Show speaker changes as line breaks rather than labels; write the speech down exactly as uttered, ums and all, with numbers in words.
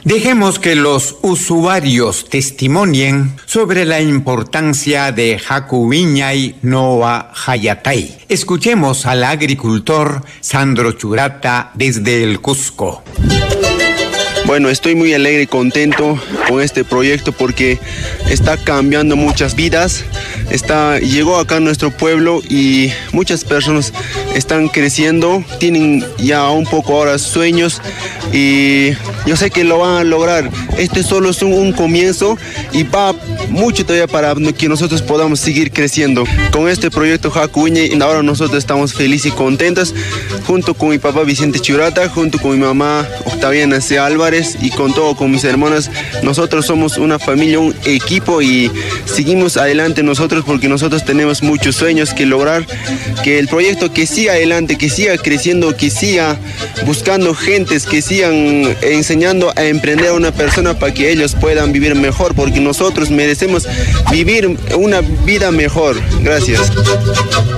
Dejemos que los usuarios testimonien sobre la importancia de Hakuwiñay Noa Hayatay. Escuchemos al agricultor Sandro Churata desde el Cusco.
Bueno, estoy muy alegre y contento con este proyecto porque está cambiando muchas vidas. Está, llegó acá a nuestro pueblo y muchas personas están creciendo, tienen ya un poco ahora sueños y yo sé que lo van a lograr. Este solo es un, un comienzo y va mucho todavía para que nosotros podamos seguir creciendo. Con este proyecto Hakuwiñay, ahora nosotros estamos felices y contentos, junto con mi papá Vicente Churata, junto con mi mamá Octaviana C. Álvarez y con todo, con mis hermanas. Nosotros somos una familia, un equipo y seguimos adelante nosotros porque nosotros tenemos muchos sueños que lograr, que el proyecto que siga adelante, que siga creciendo, que siga buscando gentes, que sigan enseñando a emprender a una persona para que ellos puedan vivir mejor, porque nosotros merecemos vivir una vida mejor. Gracias.